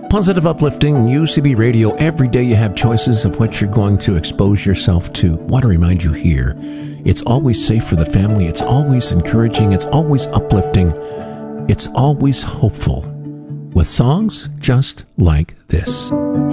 Positive, uplifting UCB Radio. Every day you have choices of what you're going to expose yourself to. Want to remind you here, it's always safe for the family. It's always encouraging. It's always uplifting. It's always hopeful. With songs just like this.